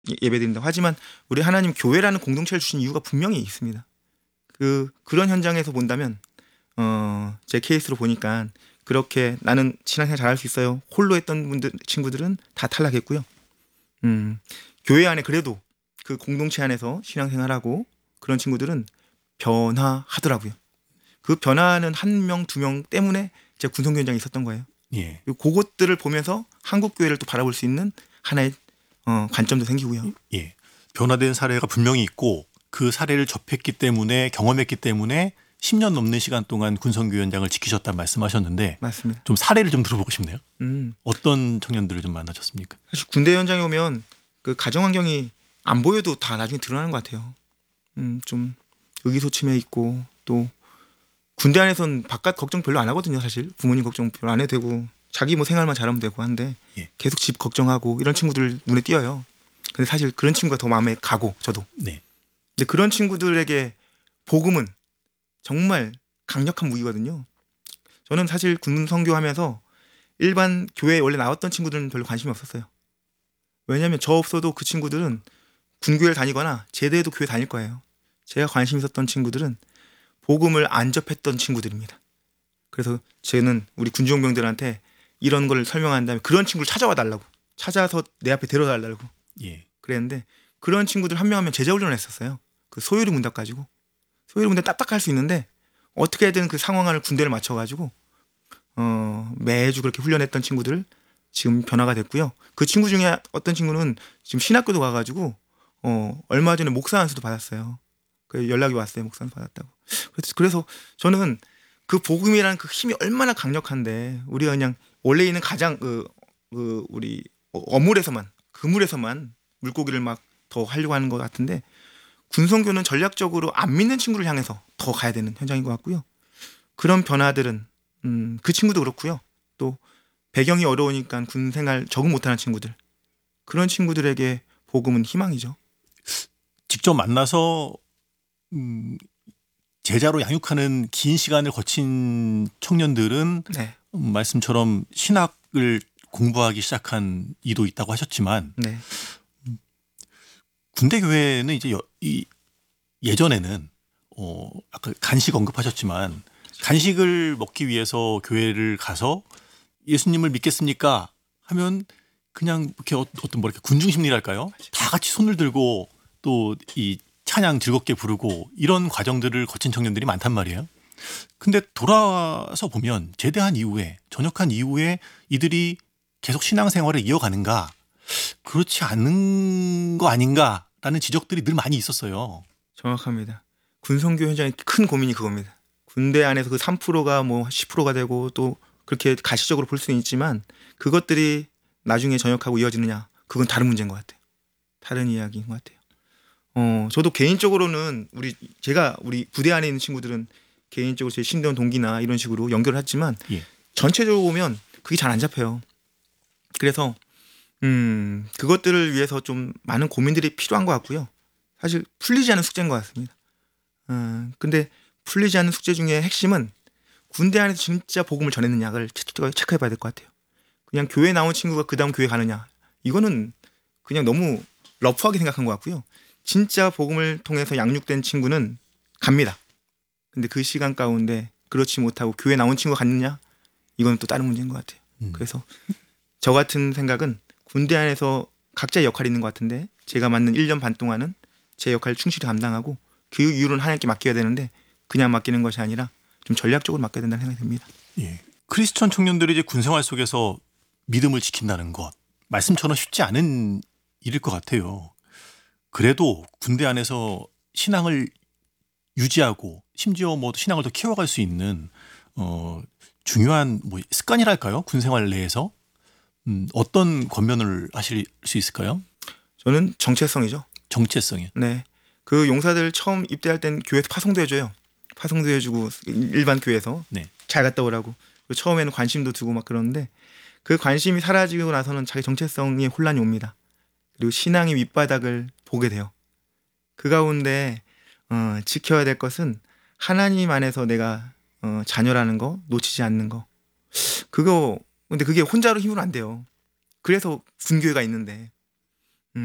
예배드린다. 하지만 우리 하나님 교회라는 공동체를 주신 이유가 분명히 있습니다. 그런 현장에서 본다면 제 케이스로 보니까 그렇게 나는 신앙생활 잘할 수 있어요. 홀로 했던 친구들은 다 탈락했고요. 교회 안에 그래도 그 공동체 안에서 신앙생활하고 그런 친구들은 변화하더라고요. 그 변화는 1명, 2명 때문에 제 군성교 현장에 있었던 거예요. 예. 그것들을 보면서 한국 교회를 또 바라볼 수 있는 하나의 관점도 생기고요. 예. 변화된 사례가 분명히 있고 그 사례를 접했기 때문에 경험했기 때문에 10년 넘는 시간 동안 군성교 현장을 지키셨다는 말씀하셨는데 맞습니다. 좀 사례를 좀 들어보고 싶네요. 어떤 청년들을 좀 만나셨습니까? 사실 군대 현장에 오면 그 가정 환경이 안 보여도 다 나중에 드러나는 것 같아요. 좀 의기소침해 있고 또 군대 안에서는 바깥 걱정 별로 안 하거든요. 사실 부모님 걱정 별로 안 해도 되고 자기 뭐 생활만 잘하면 되고 한데 예. 계속 집 걱정하고 이런 친구들 눈에 띄어요. 근데 사실 그런 친구가 더 마음에 가고 저도. 네. 근데 그런 친구들에게 복음은 정말 강력한 무기거든요. 저는 사실 군 선교하면서 일반 교회에 원래 나왔던 친구들은 별로 관심이 없었어요. 왜냐하면 저 없어도 그 친구들은 군교회를 다니거나 제대해도 교회 다닐 거예요. 제가 관심 있었던 친구들은 복음을 안 접했던 친구들입니다. 그래서 저는 우리 군중병들한테 이런 걸 설명한 다음에 그런 친구를 찾아와 달라고, 찾아서 내 앞에 데려다 달라고 예. 그랬는데 그런 친구들 한 명 한 명 제자훈련을 했었어요. 그 소요리 문답 가지고 소요리 문답 딱딱할 수 있는데 어떻게든 그 상황을 군대를 맞춰가지고 매주 그렇게 훈련했던 친구들 지금 변화가 됐고요. 그 친구 중에 어떤 친구는 지금 신학교도 가가지고 얼마 전에 목사 안수도 받았어요. 그 연락이 왔어요. 목사 안수 받았다고. 그래서 저는 그 복음이라는 그 힘이 얼마나 강력한데 우리가 그냥 원래 있는 가장 우리 어물에서만 그물에서만 물고기를 막 더 하려고 하는 것 같은데 군성교는 전략적으로 안 믿는 친구를 향해서 더 가야 되는 현장인 것 같고요. 그런 변화들은 그 친구도 그렇고요. 또 배경이 어려우니까 군 생활 적응 못하는 친구들 그런 친구들에게 복음은 희망이죠. 직접 만나서 제자로 양육하는 긴 시간을 거친 청년들은 네. 말씀처럼 신학을 공부하기 시작한 이도 있다고 하셨지만 네. 군대 교회는 이제 예전에는 아까 간식 언급하셨지만 간식을 먹기 위해서 교회를 가서 예수님을 믿겠습니까? 하면 그냥 이렇게 어떤 이렇게 군중 심리랄까요? 다 같이 손을 들고 또 이 찬양 즐겁게 부르고 이런 과정들을 거친 청년들이 많단 말이에요. 근데 돌아와서 보면 제대한 이후에 전역한 이후에 이들이 계속 신앙생활을 이어가는가? 그렇지 않은 거 아닌가라는 지적들이 늘 많이 있었어요. 정확합니다. 군성교 현장의 큰 고민이 그겁니다. 군대 안에서 그 3%가 뭐 10%가 되고 또 그렇게 가시적으로 볼 수는 있지만 그것들이 나중에 전역하고 이어지느냐 그건 다른 문제인 것 같아요. 다른 이야기인 것 같아요. 저도 개인적으로는 우리 부대 안에 있는 친구들은 개인적으로 제 신대원 동기나 이런 식으로 연결을 했지만 예. 전체적으로 보면 그게 잘 안 잡혀요. 그래서 그것들을 위해서 좀 많은 고민들이 필요한 것 같고요. 사실 풀리지 않은 숙제인 것 같습니다. 근데 풀리지 않는 숙제 중에 핵심은 군대 안에서 진짜 복음을 전했느냐를 체크해 봐야 될 것 같아요. 그냥 교회 나온 친구가 그 다음 교회 가느냐 이거는 그냥 너무 러프하게 생각한 것 같고요. 진짜 복음을 통해서 양육된 친구는 갑니다. 근데 그 시간 가운데 그렇지 못하고 교회 나온 친구가 갔느냐 이건 또 다른 문제인 것 같아요. 그래서 저 같은 생각은 군대 안에서 각자의 역할이 있는 것 같은데 제가 맡는 1년 반 동안은 제 역할을 충실히 감당하고 그 이유는 하나님께 맡겨야 되는데 그냥 맡기는 것이 아니라 좀 전략적으로 맡겨야 된다는 생각이 듭니다. 예. 크리스천 청년들이 이제 군생활 속에서 믿음을 지킨다는 것 말씀처럼 쉽지 않은 일일 것 같아요. 그래도 군대 안에서 신앙을 유지하고 심지어 뭐 신앙을 더 키워갈 수 있는 중요한 뭐 습관이랄까요? 군생활 내에서 어떤 권면을 하실 수 있을까요? 저는 정체성이죠. 정체성이요. 네, 그 용사들 처음 입대할 땐 교회에서 파송도 해줘요. 파송도 해주고 일반 교회에서 네. 잘 갔다 오라고. 그리고 처음에는 관심도 두고 막 그러는데 그 관심이 사라지고 나서는 자기 정체성에 혼란이 옵니다. 그리고 신앙의 밑바닥을 보게 돼요. 그 가운데 지켜야 될 것은 하나님 안에서 내가 자녀라는 거 놓치지 않는 거. 근데 그게 혼자로 힘으로 안 돼요. 그래서 군교회가 있는데